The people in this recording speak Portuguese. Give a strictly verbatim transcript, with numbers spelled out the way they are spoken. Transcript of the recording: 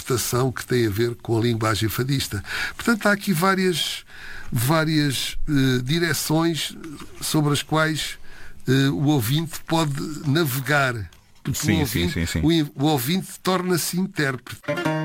interpretação que tem a ver com a linguagem fadista. Portanto, há aqui várias, várias uh, direções sobre as quais uh, o ouvinte pode navegar. Porque Sim, o ouvinte, sim, sim, sim. O, o ouvinte torna-se intérprete.